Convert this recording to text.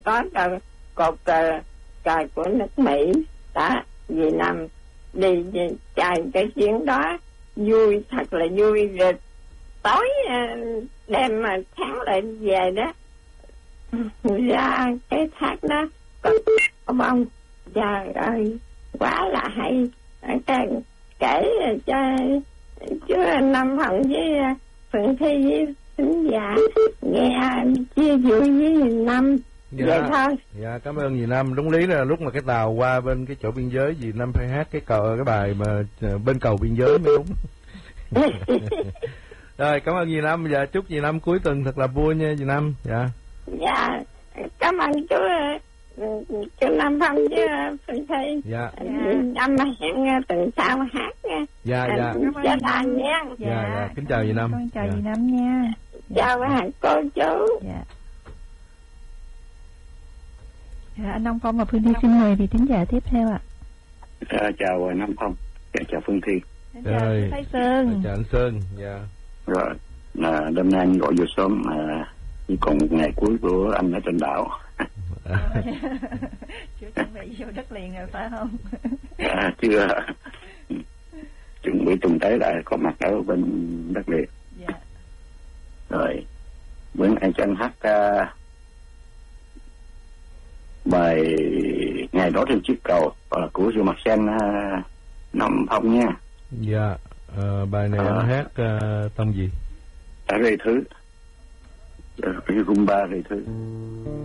có cột cờ của nước Mỹ đó, vì năm đi chơi cái chuyến đó vui, thật là vui. Rồi tối đêm mà sáng lại về đó, ra cái thác đó có bông, trời ơi quá là hay. Kể cho chú Năm Hồng với Phượng Thi với thính giả nghe chia vui với Năm. Dạ, vậy thôi. Dạ, cảm ơn dì Năm. Đúng lý là lúc mà cái tàu qua bên cái chỗ biên giới, dì Năm phải hát cái bài mà bên cầu biên giới mới đúng. Rồi, cảm ơn dì Năm. Dạ, chúc dì Năm cuối tuần thật là vui nha dì Năm. Dạ. Dạ, cảm ơn chú Năm Phong với Phương Thi. Dạ. Năm hẹn tuần sau hát nha. Dạ, dạ. Chào đàn nha. Dạ, kính chào dì Năm. Con chào dì Năm nha. Chào cô chú. Dạ. Anh Long Phong và Phương Thi xin mời vị thính giả tiếp theo ạ. Chào Nam Phong, chào Phương Thi. Chào Thái Sơn. Chào anh Sơn. Dạ. Rồi, đêm nay anh gọi vô sớm chỉ còn một ngày cuối của anh ở trên đảo. Chưa chuẩn bị vô đất liền rồi phải không? Chưa. Chuẩn bị tuần tới lại có mặt ở bên đất liền. Dạ. Rồi, bữa nay cho anh hát bài Ngày Đó Trên Chiếc Cầu của Dương Mặt Sen Nam Phong nha. Dạ, bài này anh hát tông gì? Rê thứ, rumba rê thứ.